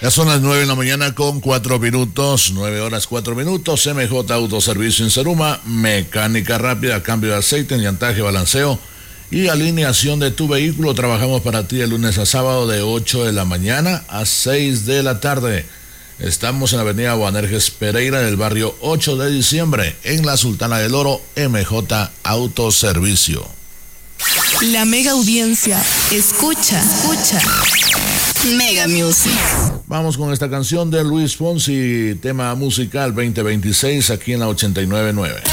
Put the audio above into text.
Ya son las 9 de la mañana con 4 minutos, 9 horas 4 minutos. MJ Autoservicio en Ceruma, mecánica rápida, cambio de aceite, llantaje, balanceo y alineación de tu vehículo. Trabajamos para ti de lunes a sábado de 8 de la mañana a 6 de la tarde. Estamos en la avenida Boanerges Pereira del barrio 8 de diciembre, en la Sultana del Oro. MJ Autoservicio. La mega audiencia escucha Mega Music. Vamos con esta canción de Luis Fonsi, tema musical 2026, aquí en la 89.9.